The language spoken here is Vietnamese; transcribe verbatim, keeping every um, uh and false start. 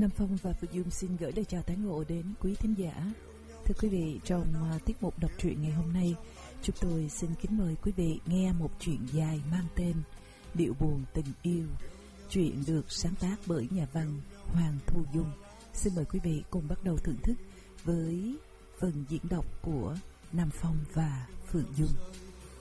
Nam Phong và Phượng Dung xin gửi lời chào tán ngộ đến quý thính giả. Thưa quý vị, trong uh, tiết mục đọc truyện ngày hôm nay, chúng tôi xin kính mời quý vị nghe một truyện dài mang tên Điệu buồn tình yêu. Truyện được sáng tác bởi nhà văn Hoàng Thu Dung. Xin mời quý vị cùng bắt đầu thưởng thức với phần diễn đọc của Nam Phong và Phượng Dung.